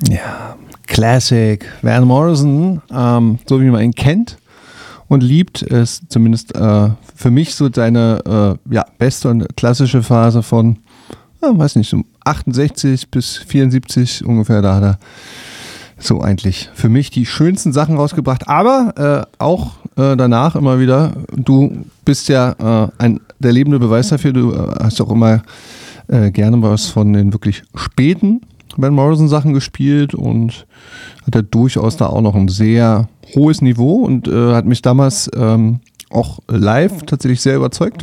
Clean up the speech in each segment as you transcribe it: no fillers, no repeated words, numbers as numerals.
Ja, Classic. Van Morrison, so wie man ihn kennt und liebt, ist zumindest für mich so seine beste und klassische Phase von, weiß nicht, so 68 bis 74 ungefähr, da hat er so eigentlich für mich die schönsten Sachen rausgebracht, aber auch danach immer wieder, du bist ja der lebende Beweis dafür, du hast auch immer gerne was von den wirklich späten Van Morrison Sachen gespielt und hat er durchaus da auch noch ein sehr hohes Niveau und hat mich damals auch live tatsächlich sehr überzeugt.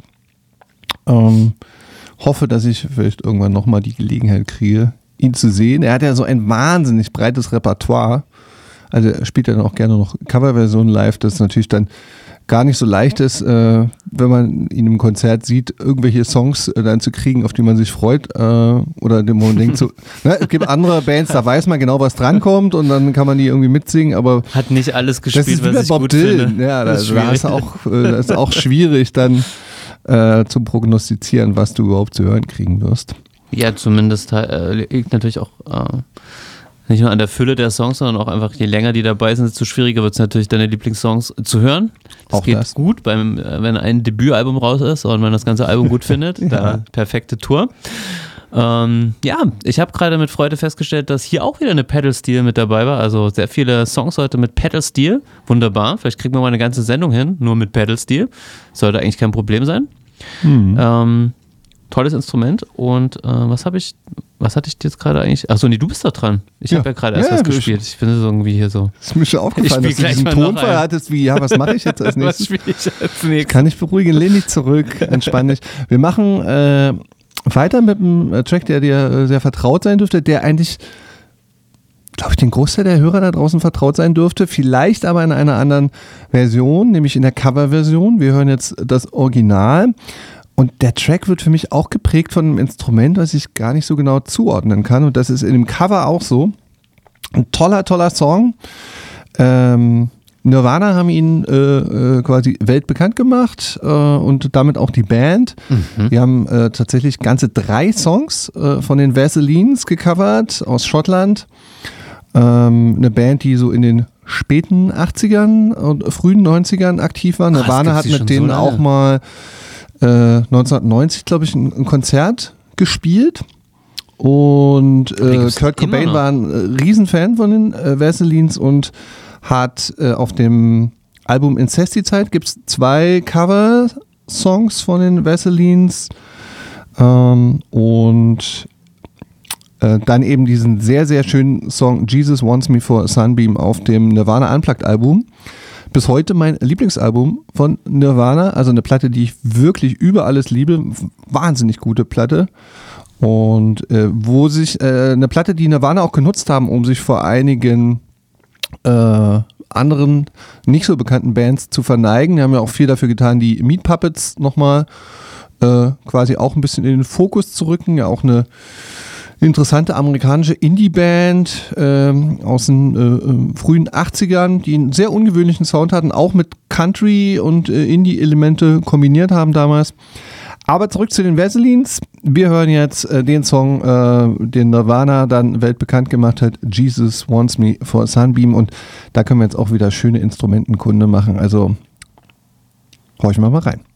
Hoffe, dass ich vielleicht irgendwann nochmal die Gelegenheit kriege, ihn zu sehen. Er hat ja so ein wahnsinnig breites Repertoire. Also er spielt ja dann auch gerne noch Coverversionen live, das natürlich dann gar nicht so leicht ist, wenn man ihn im Konzert sieht, irgendwelche Songs dann zu kriegen, auf die man sich freut oder dem man denkt so, es gibt andere Bands, da weiß man genau, was drankommt und dann kann man die irgendwie mitsingen, aber hat nicht alles gespielt, das ist was ich Bob gut Dylan. finde. Ja, das ist auch schwierig dann zu prognostizieren, was du überhaupt zu hören kriegen wirst. Ja, zumindest liegt natürlich auch nicht nur an der Fülle der Songs, sondern auch einfach, je länger die dabei sind, desto schwieriger wird es natürlich, deine Lieblingssongs zu hören. Das geht gut, wenn ein Debütalbum raus ist und man das ganze Album gut findet. Ja. Da perfekte Tour. Ich habe gerade mit Freude festgestellt, dass hier auch wieder eine Pedal-Steel mit dabei war. Also sehr viele Songs heute mit Pedal-Steel. Wunderbar. Vielleicht kriegen wir mal eine ganze Sendung hin, nur mit Pedal-Steel. Sollte eigentlich kein Problem sein. Tolles Instrument. Und was hatte ich jetzt gerade eigentlich? Achso, nee, du bist da dran. Ich habe ja gerade erst was gespielt. Ich finde es irgendwie hier so. Ist mir schon aufgefallen, dass du diesen Tonfall hattest, was mache ich jetzt als nächstes? Was spiele ich als nächstes? Kann ich beruhigen, lehn dich zurück, entspann dich. Wir machen weiter mit einem Track, der dir sehr vertraut sein dürfte, der eigentlich, glaube ich, den Großteil der Hörer da draußen vertraut sein dürfte, vielleicht aber in einer anderen Version, nämlich in der Coverversion. Wir hören jetzt das Original. Und der Track wird für mich auch geprägt von einem Instrument, was ich gar nicht so genau zuordnen kann. Und das ist in dem Cover auch so. Ein toller Song. Nirvana haben ihn quasi weltbekannt gemacht und damit auch die Band. Wir haben tatsächlich ganze 3 Songs von den Vaselines gecovert aus Schottland. Eine Band, die so in den späten 80ern und frühen 90ern aktiv war. Nirvana hat mit denen auch mal 1990, glaube ich, ein Konzert gespielt und Kurt Cobain war ein Riesenfan von den Vaselines und hat auf dem Album Incesticide gibt es 2 Cover-Songs von den Vaselines und dann eben diesen sehr, sehr schönen Song Jesus Wants Me for a Sunbeam auf dem Nirvana Unplugged Album. Bis heute mein Lieblingsalbum von Nirvana, also eine Platte, die ich wirklich über alles liebe, wahnsinnig gute Platte und wo sich eine Platte, die Nirvana auch genutzt haben, um sich vor einigen anderen nicht so bekannten Bands zu verneigen. Die haben ja auch viel dafür getan, die Meat Puppets nochmal quasi auch ein bisschen in den Fokus zu rücken, ja auch eine interessante amerikanische Indie-Band aus den frühen 80ern, die einen sehr ungewöhnlichen Sound hatten, auch mit Country und Indie-Elemente kombiniert haben damals. Aber zurück zu den Vaselines. Wir hören jetzt den Song, den Nirvana dann weltbekannt gemacht hat, Jesus Wants Me for a Sunbeam. Und da können wir jetzt auch wieder schöne Instrumentenkunde machen. Also horchen wir mal rein.